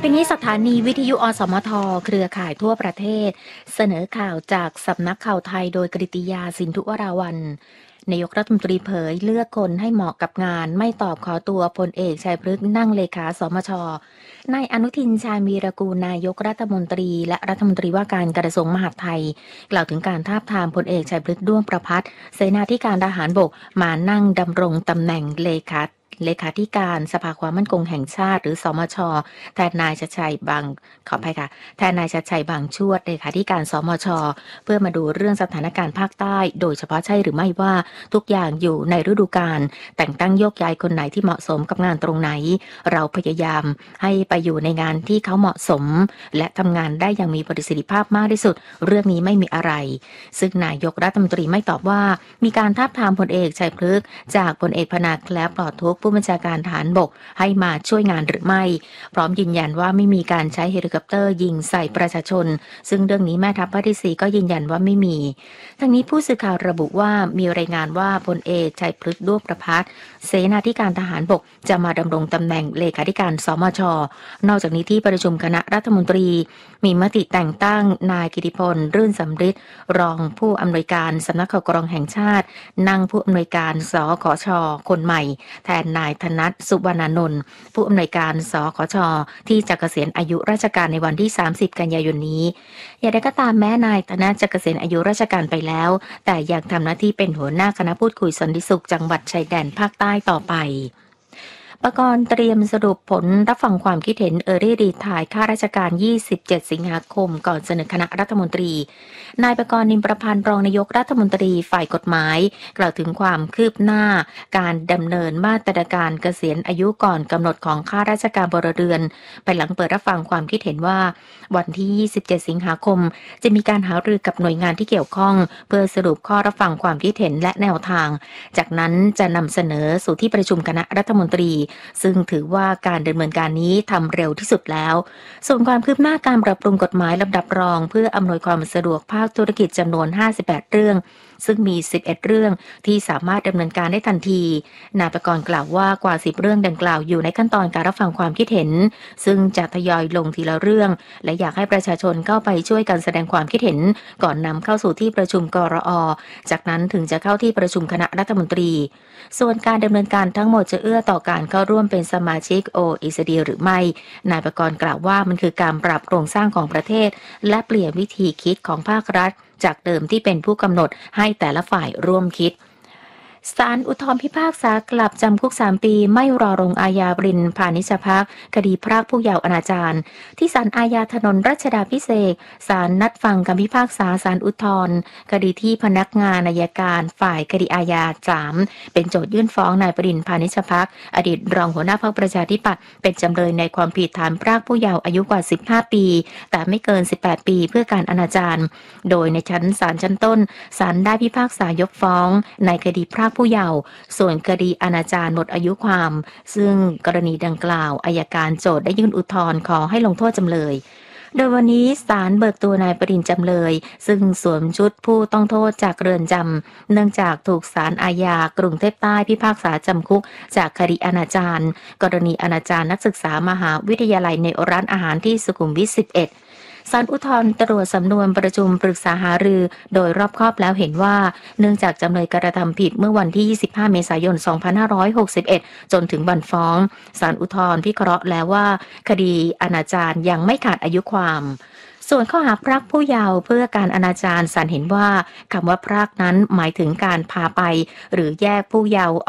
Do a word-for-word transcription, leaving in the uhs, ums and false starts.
ปีนี้สถานีวิทยุอสมทเครือข่ายทั่วประเทศเสนอข่าวจากสำนักข่าวไทยโดยกฤติยาสินธุวราวัลย์นายกรัฐมนตรีเผยเลือกคนให้เหมาะกับงานไม่ตอบขอตัวพลเอกชัยพฤกษ์นั่งเลขาสมชนายอนุทินชาญวีรกูลนายกรัฐมนตรีและรัฐมนตรีว่าการกระทรวงมหาดไทยกล่าวถึงการทาบทามพลเอกชัยพฤกษ์ด้วงประภัตรเสนาธิการทหารบกมานั่งดำรงตำแหน่งเลขาเลขาธิการสภาความมั่นคงแห่งชาติหรือสมชแทนนายชัดชัยบางขออภัยค่ะแทนนายชัดชัยบางชวดเลขาธิการสมชเพื่อมาดูเรื่องสถานการณ์ภาคใต้โดยเฉพาะใช่หรือไม่ว่าทุกอย่างอยู่ในฤดูกาลแต่งตั้งโยกย้ายคนไหนที่เหมาะสมกับงานตรงไหนเราพยายามให้ไปอยู่ในงานที่เขาเหมาะสมและทำงานได้อย่างมีประสิทธิภาพมากที่สุดเรื่องนี้ไม่มีอะไรซึ่งนายกรัฐมนตรีไม่ตอบว่ามีการทาบทามพลเอกชัยพฤกษ์จากพลเอกพนาแคล้วปลอดทุกข์ผู้บัญชาการทหารบกให้มาช่วยงานหรือไม่พร้อมยืนยันว่าไม่มีการใช้เฮลิคอปเตอร์ยิงใส่ประชาชนซึ่งเรื่องนี้แม่ทัพภาคที่สี่ก็ยืนยันว่าไม่มีทั้งนี้ผู้สื่อข่าวระบุว่ามีรายงานว่าพลเอกชัยพฤกษ์ด้วงประภัตรเสนาธิการทหารบกจะมาดำรงตำแหน่งเลขาธิการสมชนอกจากนี้ที่ประชุมคณะรัฐมนตรีมีมติแต่งตั้งนายกิติพลรื่นสำริดรองผู้อำนวยการสำนักข่าวกรองแห่งชาตินั่งผู้อำนวยการสขชคนใหม่แทนนายธนัทสุวรรณนนท์ผู้อำนวยการสขชที่จะเกษียณอายุราชการในวันที่สามสิบกันยายนนี้อย่างไรก็ตามแม้นายธนัทจะเกษียณอายุราชการไปแล้วแต่ยังทำหน้าที่เป็นหัวหน้าคณะพูดคุยสันติสุขจังหวัดชายแดนภาคใต้ต่อไปปกรณ์เตรียมสรุปผลรับฟังความคิดเห็นเออรี่รีทายข้าราชการยี่สิบเจ็ดสิงหาคมก่อนเสนอคณะรัฐมนตรีนายปกรณ์นิมประพันธ์รองนายกรัฐมนตรีฝ่ายกฎหมายกล่าวถึงความคืบหน้าการดำเนินมาตรการเกษียณอายุก่อนกำหนดของข้าราชการพลเรือนภายหลังเปิดรับฟังความคิดเห็นว่าวันที่ยี่สิบเจ็ดสิงหาคมจะมีการหารือกับหน่วยงานที่เกี่ยวข้องเพื่อสรุปข้อรับฟังความคิดเห็นและแนวทางจากนั้นจะนำเสนอสู่ที่ประชุมคณะรัฐมนตรีซึ่งถือว่าการดำเนินการนี้ทำเร็วที่สุดแล้วส่วนความคืบหน้าการปรับปรุงกฎหมายลำดับรองเพื่ออำนวยความสะดวกภาคธุรกิจจำนวนห้าสิบแปดเรื่องซึ่งมีสิบเอ็ดเรื่องที่สามารถดำเนินการได้ทันทีนายประกรณ์กล่าวว่ากว่าสิบเรื่องดังกล่าวอยู่ในขั้นตอนการรับฟังความคิดเห็นซึ่งจะทยอยลงทีละเรื่องและอยากให้ประชาชนเข้าไปช่วยกันแสดงความคิดเห็นก่อนนำเข้าสู่ที่ประชุมกรอจากนั้นถึงจะเข้าที่ประชุมคณะรัฐมนตรีส่วนการดำเนินการทั้งหมดจะเอื้อต่อการเข้าร่วมเป็นสมาชิก โอ อี ซี ดี หรือไม่นายประกรณ์กล่าวว่ามันคือการปรับโครงสร้างของประเทศและเปลี่ยนวิธีคิดของภาครัฐจากเดิมที่เป็นผู้กำหนดให้แต่ละฝ่ายร่วมคิดศาลอุทธรณ์พิพากษากลับจำคุกสามปีไม่รอลงอาญาบรินพานิชภักคดีพรากผู้เยาว์อนาจารที่ศาลอาญาถนนรัชดาภิเษกศาลนัดฟังคำพิพากษาศาลอุทธรณ์คดีที่พนักงานอัยการฝ่ายคดีอาญาสามเป็นโจทยื่นฟ้องนายบรินพานิชภักอดีตรองหัวหน้าพรรคประชาธิปัตย์เป็นจำเลยในความผิดฐานพรากผู้เยาว์อายุกว่าสิบห้าปีแต่ไม่เกินสิบแปดปีเพื่อการอนาจารโดยในชั้นศาลชั้นต้นศาลได้พิพากษายกฟ้องในคดีพรากผู้เยาว์ส่วนคดีอนาจารหมดอายุความซึ่งกรณีดังกล่าวอัยการโจทย์ได้ยื่นอุทธรณ์ขอให้ลงโทษจำเลยโดยวันนี้ศาลเบิกตัวนายปริญจำเลยซึ่งสวมชุดผู้ต้องโทษจากเรือนจำเนื่องจากถูกศาลอาญากรุงเทพใต้พิพากษาจำคุกจากคดีอนาจารกรณีอนาจารนักศึกษามหาวิทยาลัยในร้านอาหารที่สุขุมวิทสิบเอ็ดศาลอุทธรณ์ตรวจสำนวนประชุมปรึกษาหารือโดยรอบคอบแล้วเห็นว่าเนื่องจากจำเลยกระทำผิดเมื่อวันที่ยี่สิบห้าเมษายนสองพันห้าร้อยหกสิบเอ็ดจนถึงวันฟ้องศาลอุทธรณ์พิเคราะห์แล้วว่าคดีอนาจารยังไม่ขาดอายุความส่วนข้อหาพรากผู้เยาว์เพื่อการอนาจารศาลเห็นว่าคำว่าพรากนั้นหมายถึงการพาไปหรือแยกผู้เยาว์